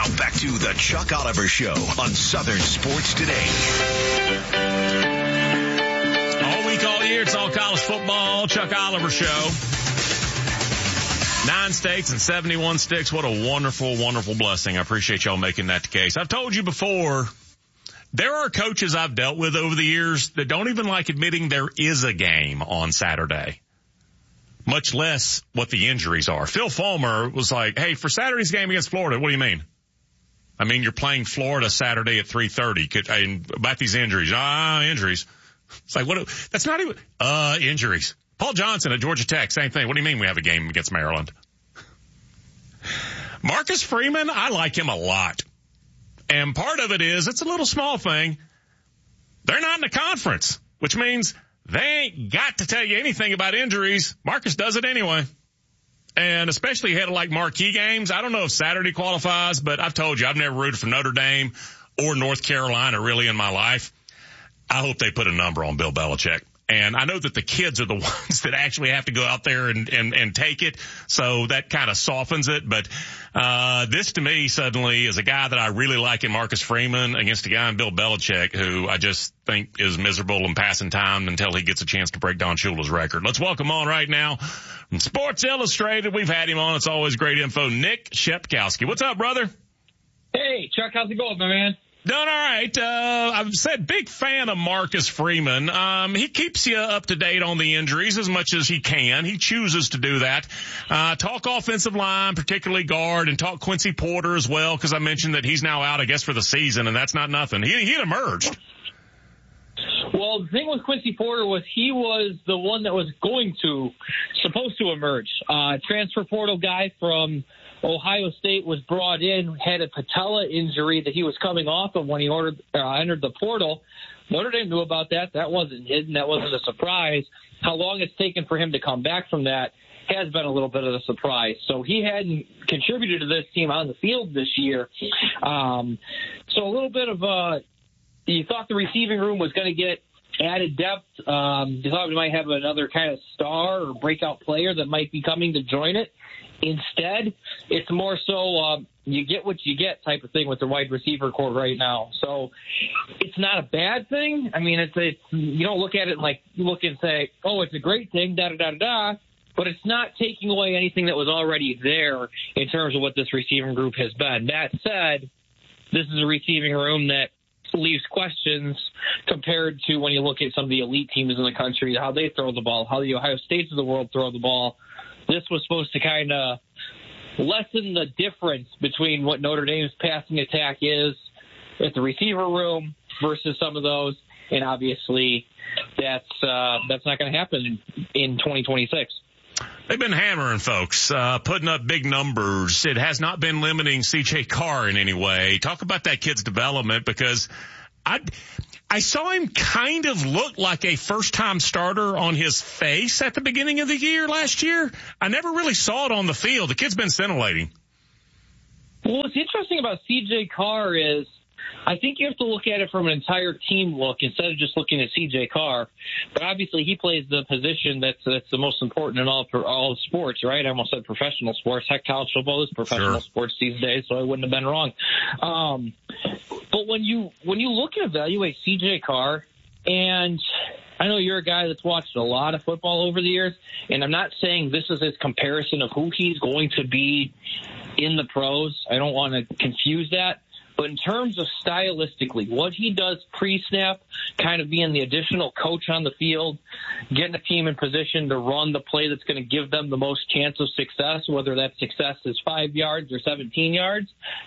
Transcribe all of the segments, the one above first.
back to the Chuck Oliver Show on Southern Sports Today. All week, all year, it's all college football. Chuck Oliver Show. 9 states and 71 sticks. What a wonderful, wonderful blessing. I appreciate y'all making that the case. I've told you before, there are coaches I've dealt with over the years that don't even like admitting there is a game on Saturday, much less what the injuries are. Phil Fulmer was like, hey, for Saturday's game against Florida, what do you mean? I mean, you're playing Florida Saturday at 3:30. About these injuries. Injuries. It's like, what? That's not even, injuries. Paul Johnson at Georgia Tech, same thing. What do you mean we have a game against Maryland? Marcus Freeman, I like him a lot. And part of it is, it's a little small thing. They're not in a conference, which means they ain't got to tell you anything about injuries. Marcus does it anyway. And especially ahead of like marquee games. I don't know if Saturday qualifies, but I've told you, I've never rooted for Notre Dame or North Carolina really in my life. I hope they put a number on Bill Belichick. And I know that the kids are the ones that actually have to go out there and take it. So that kind of softens it. But, this to me suddenly is a guy that I really like in Marcus Freeman against a guy in Bill Belichick who I just think is miserable and passing time until he gets a chance to break Don Shula's record. Let's welcome on right now from Sports Illustrated. We've had him on. It's always great info. Nick Shepkowski. What's up, brother? Hey, Chuck, how's it going, my man? Doing all right. I've said big fan of Marcus Freeman. He keeps you up to date on the injuries as much as he can. He chooses to do that. Talk offensive line, particularly guard, and talk Quincy Porter as well, because I mentioned that he's now out, I guess, for the season, and that's not nothing. He had emerged. Well, the thing with Quincy Porter was he was the one that was supposed to emerge. Transfer portal guy from Ohio State was brought in, had a patella injury that he was coming off of when he entered the portal. Notre Dame knew about that. That wasn't hidden. That wasn't a surprise. How long it's taken for him to come back from that has been a little bit of a surprise. So he hadn't contributed to this team on the field this year. So a little bit of you thought the receiving room was going to get added depth. You thought we might have another kind of star or breakout player that might be coming to join it. Instead, it's more so you get what you get type of thing with the wide receiver core right now. So it's not a bad thing. I mean, it's you don't look at it like you look and say, oh, it's a great thing, da-da-da-da-da, but it's not taking away anything that was already there in terms of what this receiving group has been. That said, this is a receiving room that leaves questions compared to when you look at some of the elite teams in the country, how they throw the ball, how the Ohio States of the world throw the ball. This was supposed to kind of lessen the difference between what Notre Dame's passing attack is at the receiver room versus some of those, and obviously that's not going to happen in 2026. They've been hammering folks, putting up big numbers. It has not been limiting C.J. Carr in any way. Talk about that kid's development, because I saw him kind of look like a first-time starter on his face at the beginning of the year last year. I never really saw it on the field. The kid's been scintillating. Well, what's interesting about C.J. Carr is I think you have to look at it from an entire team look instead of just looking at C.J. Carr. But obviously he plays the position that's the most important in all sports, right? I almost said professional sports. Heck, college football is professional sports these days, so I wouldn't have been wrong. But when you look and evaluate C.J. Carr, and I know you're a guy that's watched a lot of football over the years, and I'm not saying this is his comparison of who he's going to be in the pros. I don't want to confuse that. But in terms of stylistically, what he does pre-snap, kind of being the additional coach on the field, getting a team in position to run the play that's going to give them the most chance of success, whether that success is 5 yards or 17 yards,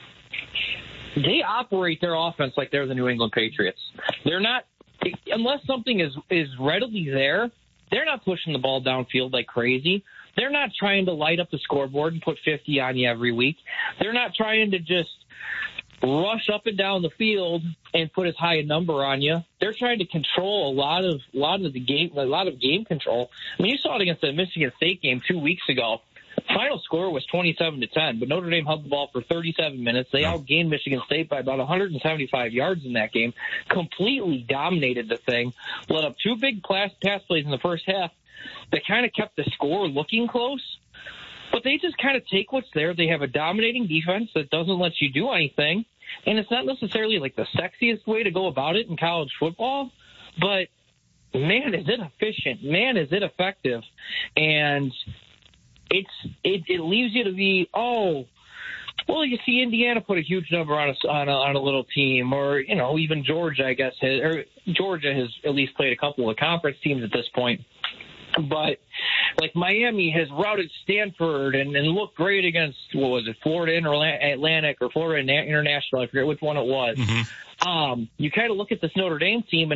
they operate their offense like they're the New England Patriots. They're not, unless something is readily there, they're not pushing the ball downfield like crazy. They're not trying to light up the scoreboard and put 50 on you every week. They're not trying to just rush up and down the field and put as high a number on you. They're trying to control a lot of game control. I mean, you saw it against the Michigan State game 2 weeks ago. Final score was 27-10, but Notre Dame held the ball for 37 minutes. They outgained Michigan State by about 175 yards in that game, completely dominated the thing, let up two big pass plays in the first half that kind of kept the score looking close. But they just kind of take what's there. They have a dominating defense that doesn't let you do anything. And it's not necessarily like the sexiest way to go about it in college football, but man, is it efficient. Man, is it effective. And it leaves you to be, well, you see Indiana put a huge number on a little team, or, even Georgia, I guess, Georgia has at least played a couple of conference teams at this point. But like Miami has routed Stanford and looked great against, what was it, Florida Atlantic or Florida International, I forget which one it was. Mm-hmm. You kind of look at this Notre Dame team, and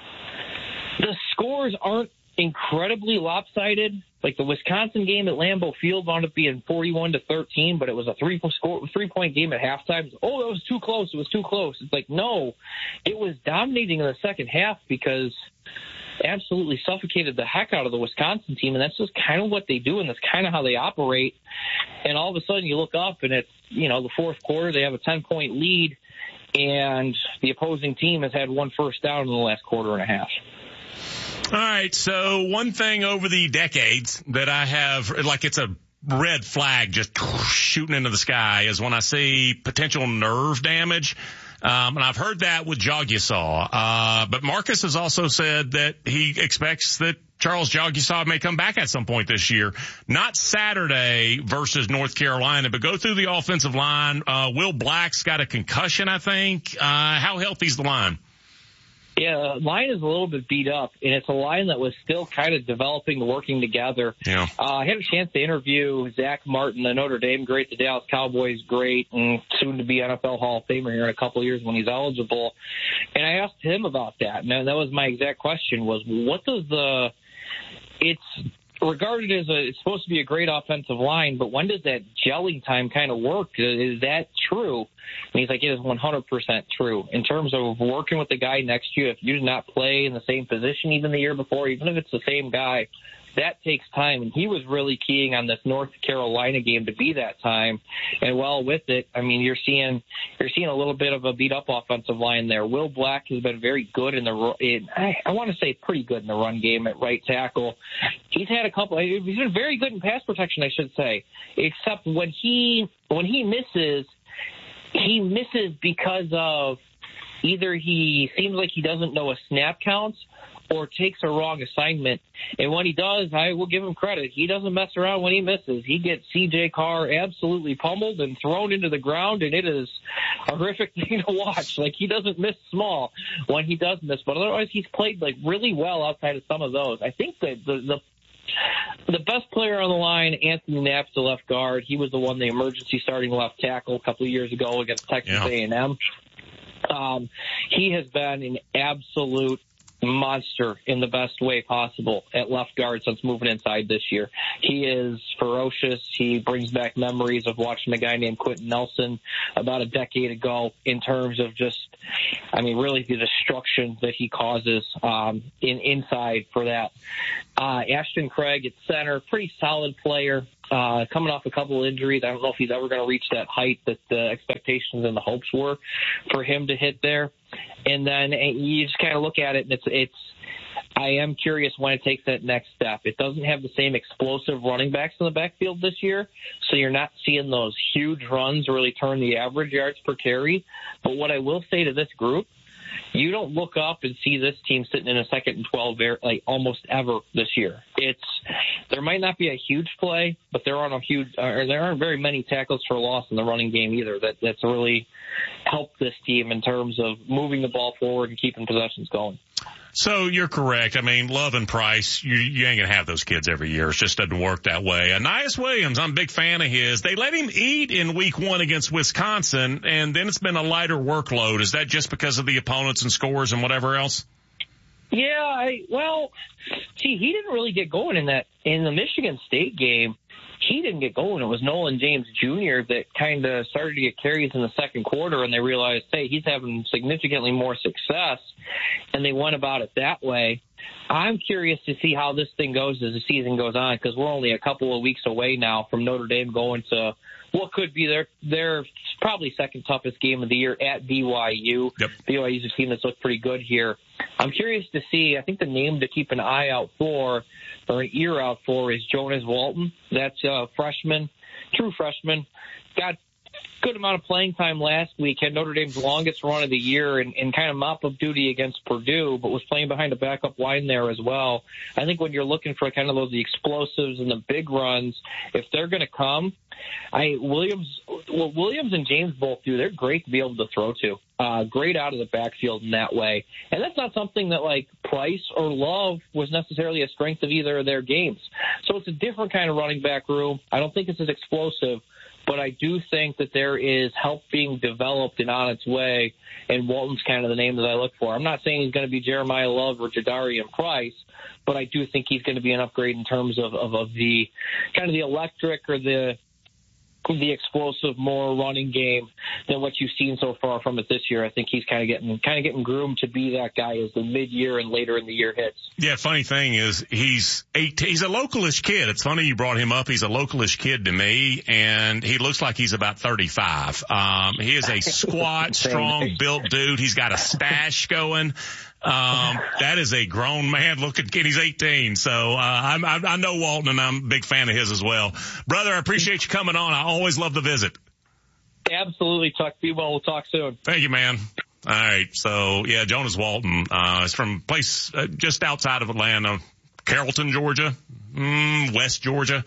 the scores aren't incredibly lopsided. Like the Wisconsin game at Lambeau Field wound up being 41-13, but it was a 3-point game at halftime. Oh, it was too close. It was too close. It's like, no, it was dominating in the second half because absolutely suffocated the heck out of the Wisconsin team, and that's just kind of what they do, and that's kind of how they operate. And all of a sudden you look up, and it's, the fourth quarter, they have a 10-point lead, and the opposing team has had one first down in the last quarter and a half. All right, so one thing over the decades that I have, like it's a red flag just shooting into the sky, is when I see potential nerve damage. And I've heard that with Jaugiasaw. But Marcus has also said that he expects that Charles Jaugiasaw may come back at some point this year. Not Saturday versus North Carolina, but go through the offensive line. Will Black's got a concussion, I think. How healthy is the line? Yeah, the line is a little bit beat up, and it's a line that was still kind of developing, working together. Yeah. I had a chance to interview Zach Martin, the Notre Dame great, the Dallas Cowboys great, and soon-to-be NFL Hall of Famer here in a couple of years when he's eligible. And I asked him about that, and that was my exact question, was what does it's regarded as it's supposed to be a great offensive line, but when does that gelling time kind of work? Is that true? And he's like, it is 100% true. In terms of working with the guy next to you, if you did not play in the same position even the year before, even if it's the same guy, that takes time. And he was really keying on this North Carolina game to be that time. And well, with it, I mean, you're seeing a little bit of a beat up offensive line there. Will Black has been very good I want to say pretty good in the run game at right tackle. He's been very good in pass protection, I should say, except when he misses because of either he seems like he doesn't know a snap counts or takes a wrong assignment. And when he does, I will give him credit. He doesn't mess around when he misses. He gets C.J. Carr absolutely pummeled and thrown into the ground, and it is a horrific thing to watch. Like, he doesn't miss small when he does miss, but otherwise he's played like really well outside of some of those. I think that the best player on the line, Anthony Knapp's the left guard. He was the one, the emergency starting left tackle a couple of years ago against Texas A&M. He has been an absolute monster in the best way possible at left guard since moving inside this year. He is ferocious. He brings back memories of watching a guy named Quentin Nelson about a decade ago in terms of just, really the destruction that he causes inside for that. Ashton Craig at center, pretty solid player. Coming off a couple of injuries, I don't know if he's ever going to reach that height that the expectations and the hopes were for him to hit there. And then you just kind of look at it, and I am curious when it takes that next step. It doesn't have the same explosive running backs in the backfield this year, so you're not seeing those huge runs really turn the average yards per carry. But what I will say to this group, you don't look up and see this team sitting in a 2nd and 12 like almost ever this year. There might not be a huge play, but there aren't very many tackles for loss in the running game either. That's really helped this team in terms of moving the ball forward and keeping possessions going. So you're correct. Love and Price, you ain't going to have those kids every year. It just doesn't work that way. Ainias Williams, I'm a big fan of his. They let him eat in week 1 against Wisconsin, and then it's been a lighter workload. Is that just because of the opponents and scores and whatever else? Yeah, he didn't really get going in the Michigan State game. He didn't get going. It was Nolan James Jr. that kind of started to get carries in the second quarter, and they realized, hey, he's having significantly more success, and they went about it that way. I'm curious to see how this thing goes as the season goes on, because we're only a couple of weeks away now from Notre Dame going to what could be their probably second toughest game of the year at BYU. Yep. BYU's a team that's looked pretty good here. I'm curious to see, I think the name to keep an eye out for, or an ear out for, is Jonas Walton. That's a freshman, true freshman. Got good amount of playing time last week, had Notre Dame's longest run of the year and kind of mop-up duty against Purdue, but was playing behind a backup line there as well. I think when you're looking for kind of those explosives and the big runs, if they're going to come, Williams and James both do. They're great to be able to throw to. Great out of the backfield in that way. And that's not something that like Price or Love was necessarily a strength of either of their games. So it's a different kind of running back room. I don't think it's as explosive, but I do think that there is help being developed and on its way, and Walton's kind of the name that I look for. I'm not saying he's going to be Jeremiah Love or Jadarian Price, but I do think he's going to be an upgrade in terms of the kind of the electric or the explosive, more running game than what you've seen so far from it this year. I think he's kind of getting groomed to be that guy as the mid-year and later in the year hits. Yeah, funny thing is he's a localish kid. It's funny you brought him up. He's a localish kid to me, and he looks like he's about 35. He is a squat, strong built dude. He's got a stash going. That is a grown man looking kid. He's 18. So, I know Walton, and I'm a big fan of his as well. Brother, I appreciate you coming on. I always love to visit. Absolutely, Chuck. Be well. We'll talk soon. Thank you, man. All right. So, yeah, Jonas Walton, is from a place just outside of Atlanta, Carrollton, Georgia, West Georgia.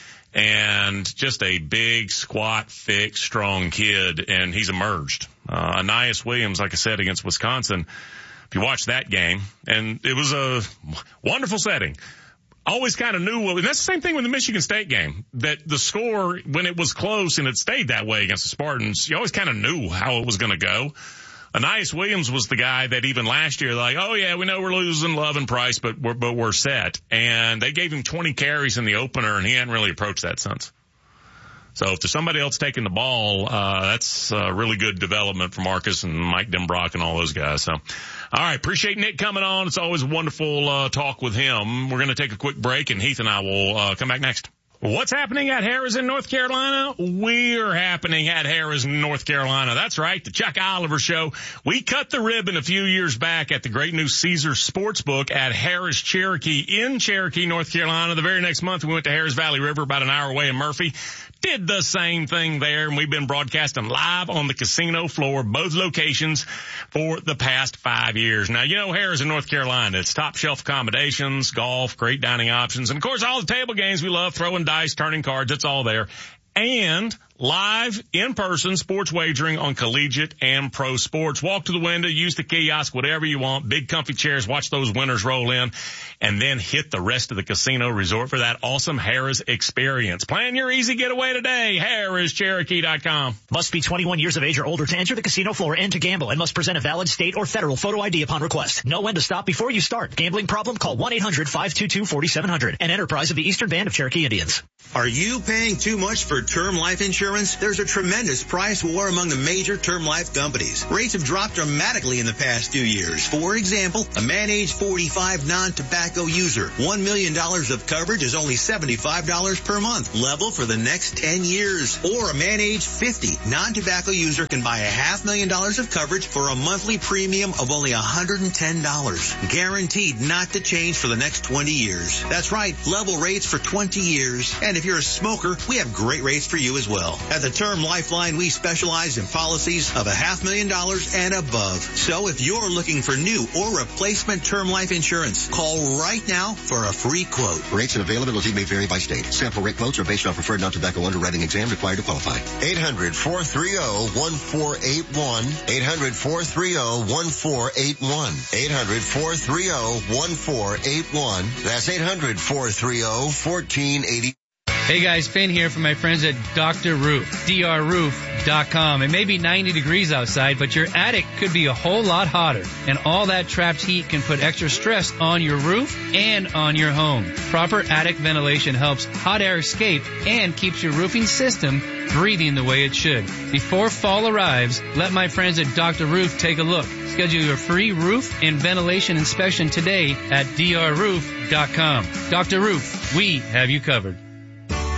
And just a big, squat, thick, strong kid. And he's emerged. Anais Williams, like I said, against Wisconsin. If you watch that game, and it was a wonderful setting. Always kind of knew, and that's the same thing with the Michigan State game, that the score, when it was close and it stayed that way against the Spartans, you always kind of knew how it was going to go. Anais Williams was the guy that even last year, like, oh yeah, we know we're losing Love and Price, but we're set. And they gave him 20 carries in the opener, and he hadn't really approached that since. So if there's somebody else taking the ball, that's really good development for Marcus and Mike Denbrock and all those guys. So, all right. Appreciate Nick coming on. It's always a wonderful talk with him. We're going to take a quick break, and Heath and I will come back next. What's happening at Harrah's in North Carolina? We're happening at Harrah's in North Carolina. That's right, the Chuck Oliver Show. We cut the ribbon a few years back at the great new Caesars Sportsbook at Harrah's Cherokee in Cherokee, North Carolina. The very next month, we went to Harrah's Valley River, about an hour away in Murphy. Did the same thing there, and we've been broadcasting live on the casino floor, both locations, for the past 5 years. Now, you know Harrah's in North Carolina. It's top shelf accommodations, golf, great dining options, and of course all the table games we love, throwing dice, turning cards, it's all there. And live, in-person sports wagering on collegiate and pro sports. Walk to the window, use the kiosk, whatever you want. Big comfy chairs, watch those winners roll in, and then hit the rest of the casino resort for that awesome Harrah's experience. Plan your easy getaway today. Harrah'sCherokee.com. Must be 21 years of age or older to enter the casino floor and to gamble, and must present a valid state or federal photo ID upon request. Know when to stop before you start. Gambling problem? Call 1-800-522-4700. An enterprise of the Eastern Band of Cherokee Indians. Are you paying too much for term life insurance? There's a tremendous price war among the major term life companies. Rates have dropped dramatically in the past 2 years. For example, a man age 45 non-tobacco user, $1 million of coverage is only $75 per month, level for the next 10 years. Or a man age 50 non-tobacco user can buy $500,000 of coverage for a monthly premium of only $110. Guaranteed not to change for the next 20 years. That's right, level rates for 20 years. And if you're a smoker, we have great rates for you as well. At the Term Lifeline, we specialize in policies of $500,000 and above. So if you're looking for new or replacement term life insurance, call right now for a free quote. Rates and availability may vary by state. Sample rate quotes are based on preferred non-tobacco underwriting exam required to qualify. 800-430-1481. 800-430-1481. 800-430-1481. That's 800-430-1480. Hey guys, Finn here from my friends at Dr. Roof, drroof.com. It may be 90 degrees outside, but your attic could be a whole lot hotter. And all that trapped heat can put extra stress on your roof and on your home. Proper attic ventilation helps hot air escape and keeps your roofing system breathing the way it should. Before fall arrives, let my friends at Dr. Roof take a look. Schedule your free roof and ventilation inspection today at drroof.com. Dr. Roof, we have you covered.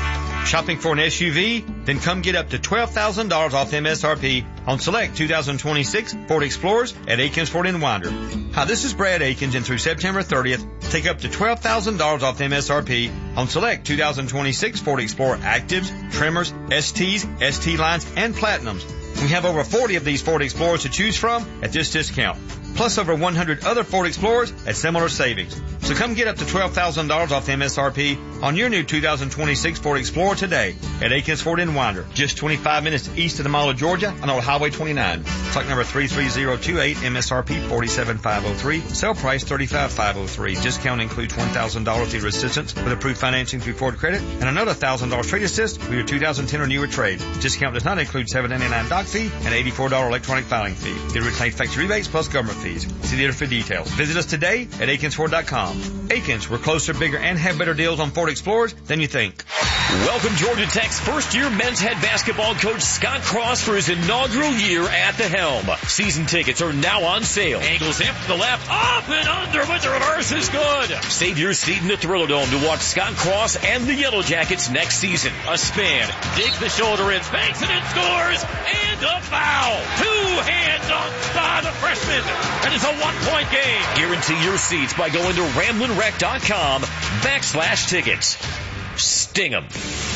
Shopping for an SUV? Then come get up to $12,000 off MSRP on select 2026 Ford Explorers at Akins Ford in Winder. Hi, this is Brad Akins, and through September 30th, take up to $12,000 off MSRP on select 2026 Ford Explorer Actives, Trimmers, STs, ST Lines, and Platinums. We have over 40 of these Ford Explorers to choose from at this discount, plus over 100 other Ford Explorers at similar savings. So come get up to $12,000 off MSRP on your new 2026 Ford Explorer today at Akins Ford in Winder, just 25 minutes east of the Mall of Georgia on Old Highway 29. Stock number 33028, MSRP 47503, sale price 35503. Discount includes $1,000 dealer assistance with approved financing through Ford Credit and another $1,000 trade assist with your 2010 or newer trade. Discount does not include $7.99 doc fee and $84 electronic filing fee. Dealer retains factory rebates plus government fees. See dealer for details. Visit us today at AkinsFord.com. Akins, we're closer, bigger, and have better deals on Ford Explorers than you think. Welcome Georgia Tech's first-year men's head basketball coach Scott Cross for his inaugural year at the helm. Season tickets are now on sale. Angles in to the left, up and under, but the reverse is good. Save your seat in the Thriller Dome to watch Scott Cross and the Yellow Jackets next season. A span, digs the shoulder in, banks it and scores, and a foul. 2 hands on by the freshman. That is a 1-point game. Guarantee your seats by going to RamlinRec.com/tickets. Sting 'em.